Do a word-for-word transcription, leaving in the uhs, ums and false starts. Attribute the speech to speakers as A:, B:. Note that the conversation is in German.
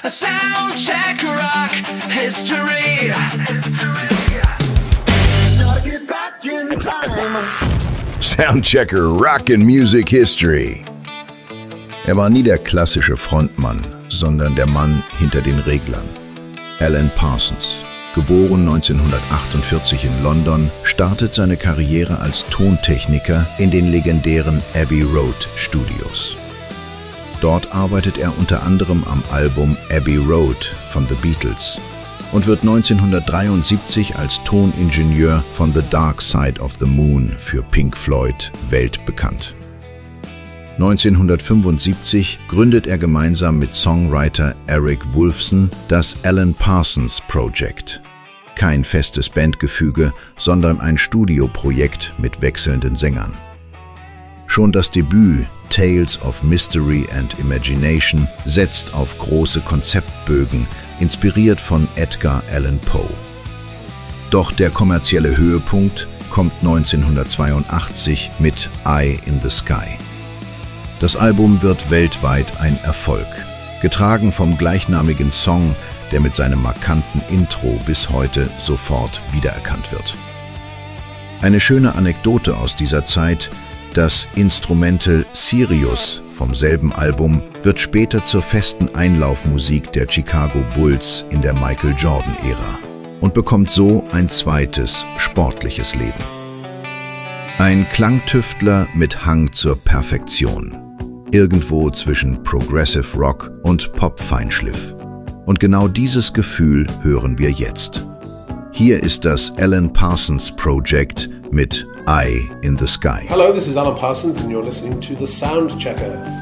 A: Soundcheck Rock History. Gotta get back in time.
B: Soundchecker Rockin' Music History. Er war nie der klassische Frontmann, sondern der Mann hinter den Reglern. Alan Parsons, geboren neunzehnhundertachtundvierzig in London, startet seine Karriere als Tontechniker in den legendären Abbey Road Studios. Dort arbeitet er unter anderem am Album Abbey Road von The Beatles und wird neunzehnhundertdreiundsiebzig als Toningenieur von The Dark Side of the Moon für Pink Floyd weltbekannt. neunzehnhundertfünfundsiebzig gründet er gemeinsam mit Songwriter Eric Woolfson das Alan Parsons Project. Kein festes Bandgefüge, sondern ein Studioprojekt mit wechselnden Sängern. Schon das Debüt Tales of Mystery and Imagination setzt auf große Konzeptbögen, inspiriert von Edgar Allan Poe. Doch der kommerzielle Höhepunkt kommt neunzehnhundertzweiundachtzig mit Eye in the Sky. Das Album wird weltweit ein Erfolg, getragen vom gleichnamigen Song, der mit seinem markanten Intro bis heute sofort wiedererkannt wird. Eine schöne Anekdote aus dieser Zeit: Das Instrumental Sirius vom selben Album wird später zur festen Einlaufmusik der Chicago Bulls in der Michael Jordan-Ära und bekommt so ein zweites sportliches Leben. Ein Klangtüftler mit Hang zur Perfektion. Irgendwo zwischen Progressive Rock und Pop-Feinschliff. Und genau dieses Gefühl hören wir jetzt. Hier ist das Alan Parsons Project mit Eye in the Sky.
C: Hello, this is Alan Parsons and you're listening to The Soundchecker.